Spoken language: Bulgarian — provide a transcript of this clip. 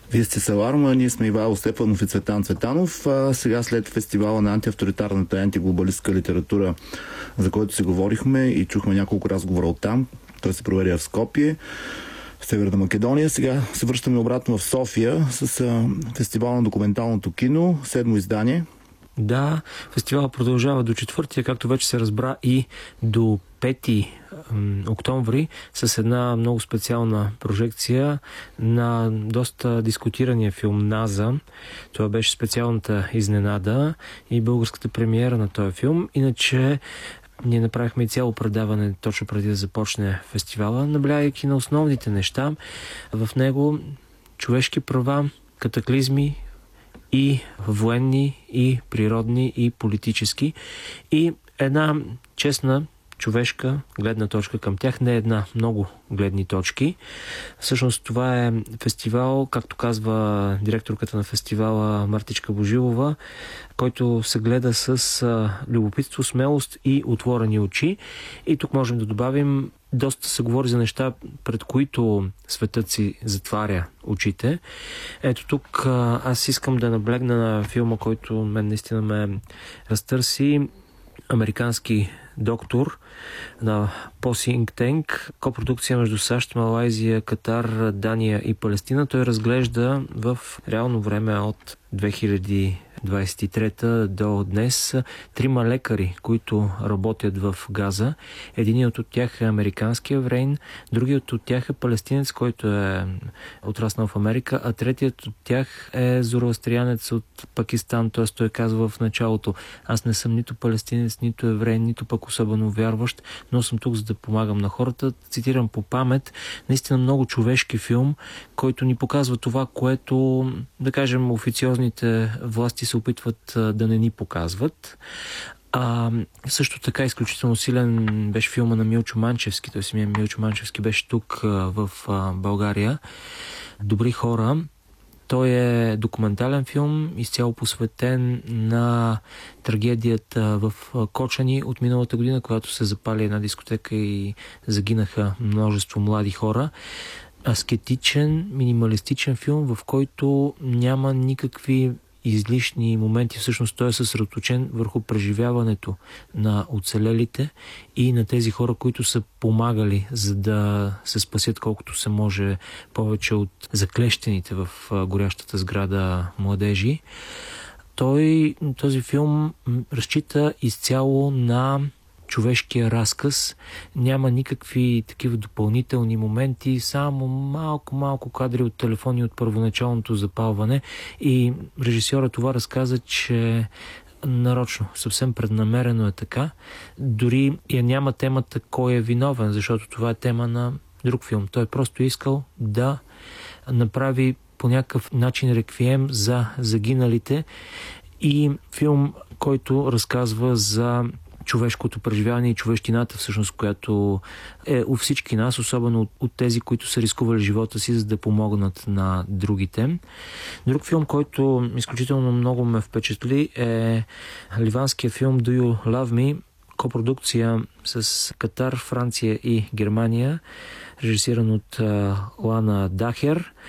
Вие сте Саларма, ние сме Ивайло Стефанов и Цветан Цветанов. Сега след фестивала на антиавторитарната и антиглобалистка литература, за който си говорихме и чухме няколко разговора оттам, той се проведе в Скопие, в Северна Македония. Сега се връщаме обратно в София с фестивал на документалното кино, 7-о издание. Да, фестивалът продължава до 4-тия, както вече се разбра, и до 5 октомври с една много специална прожекция на доста дискутирания филм «Наза». Това беше специалната изненада и българската премиера на този филм. Иначе ние направихме и цяло предаване точно преди да започне фестивала, наблягайки на основните неща. В него човешки права, катаклизми, и военни, и природни, и политически. И една честна човешка гледна точка към тях, не една, много гледни точки. Всъщност това е фестивал, както казва директорката на фестивала Мартичка Божилова, който се гледа с любопитство, смелост и отворени очи. И тук можем да добавим, доста се говори за неща, пред които светът си затваря очите. Ето тук аз искам да наблегна на филма, който мен наистина ме разтърси. Американски доктор на Think Tank, копродукция между САЩ, Малайзия, Катар, Дания и Палестина. Той разглежда в реално време от 2023 до днес 3 лекари, които работят в Газа. Единият от тях е американски евреин, другият от тях е палестинец, който е отраснал в Америка, а третият от тях е зороастриянец от Пакистан. Т.е. той казва в началото: аз не съм нито палестинец, нито евреин, нито пък особено вярващ, но съм тук за да помагам на хората. Цитирам по памет. Наистина много човешки филм, който ни показва това, което, да кажем, официозните власти се опитват да не ни показват. Също така изключително силен беше филма на Милчо Манчевски. Той самия Милчо Манчевски беше тук в България. Добри хора. Той е документален филм, изцяло посветен на трагедията в Кочани от миналата година, когато се запали една дискотека и загинаха множество млади хора. Аскетичен, минималистичен филм, в който няма никакви излишни моменти. Всъщност той е съсредоточен върху преживяването на оцелелите и на тези хора, които са помагали, за да се спасят колкото се може повече от заклещените в горящата сграда младежи. Този филм разчита изцяло на човешкия разказ, няма никакви такива допълнителни моменти, само малко кадри от телефони от първоначалното запалване, и режисьорът това разказа, че нарочно, съвсем преднамерено е така. Дори я няма темата кой е виновен, защото това е тема на друг филм. Той просто искал да направи по някакъв начин реквием за загиналите и филм, който разказва за човешкото преживяване и човещината, всъщност, която е у всички нас, особено от тези, които са рискували живота си, за да помогнат на другите. Друг филм, който изключително много ме впечатли, е ливанския филм Do You Love Me, копродукция с Катар, Франция и Германия, режисиран от Лана Дахер.